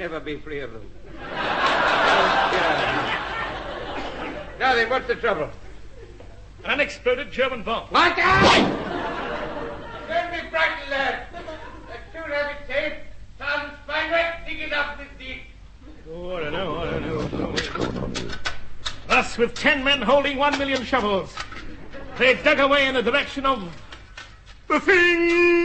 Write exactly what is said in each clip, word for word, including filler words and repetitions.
never be free of them. Yeah. Now then, what's the trouble? An unexploded German bomb. What? Don't be frightened, lad. As soon as it's safe, Sergeant Spineway, dig it up with deep. Oh, I don't know, I don't know. Thus, with ten men holding one million shovels, they dug away in the direction of the thing.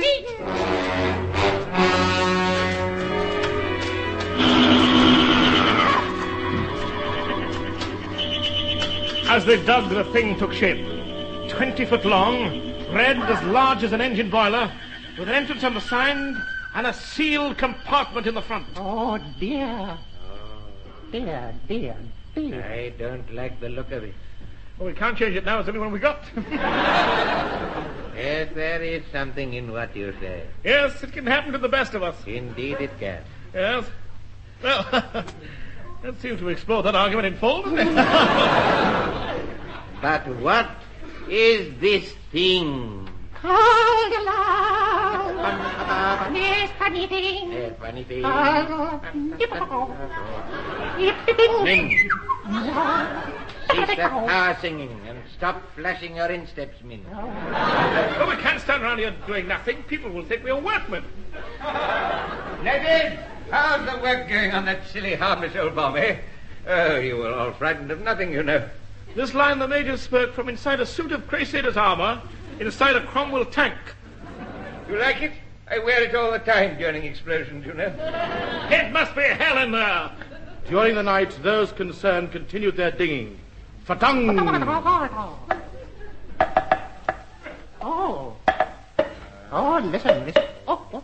As they dug, the thing took shape. Twenty foot long, red as large as an engine boiler, with an entrance on the side and a sealed compartment in the front. Oh, dear. Dear, dear, dear. I don't like the look of it. Well, we can't change it now. It's the only one we got. Yes, there is something in what you say. Yes, it can happen to the best of us. Indeed it can. Yes. Well, that seems to explore that argument in full, doesn't it? But what is this thing? Yes, funny thing. A funny thing. Sing. Cease that power singing and stop flashing your insteps, Min. Well, we can't stand around here doing nothing. People will think we're workmen. Ladies, how's the work going on that silly, harmless old bomb, eh? Oh, you were all frightened of nothing, you know. This line the Major spoke from inside a suit of Crusaders' armor, inside a Cromwell tank. You like it? I wear it all the time during explosions, you know. It must be hell in there. During the night, those concerned continued their digging. Fatung! Oh. Oh, listen, listen. Oh, oh.